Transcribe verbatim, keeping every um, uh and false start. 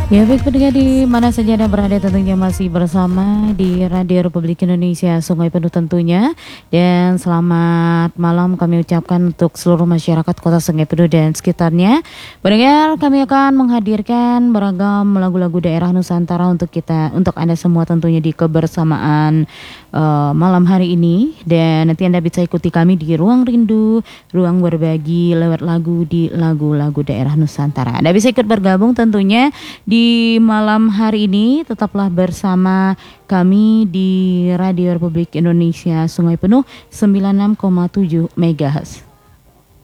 Ya baik pendengar di mana saja Anda berada tentunya masih bersama di Radio Republik Indonesia Sungai Penuh tentunya. Dan selamat malam kami ucapkan untuk seluruh masyarakat Kota Sungai Penuh dan sekitarnya. Pendengar, kami akan menghadirkan beragam lagu-lagu daerah Nusantara untuk kita, untuk Anda semua tentunya di kebersamaan uh, malam hari ini. Dan nanti Anda bisa ikuti kami di Ruang Rindu, Ruang Berbagi lewat lagu di lagu-lagu daerah Nusantara. Anda bisa ikut bergabung tentunya di malam hari ini. Tetaplah bersama kami di Radio Republik Indonesia Sungai Penuh sembilan puluh enam koma tujuh megahertz.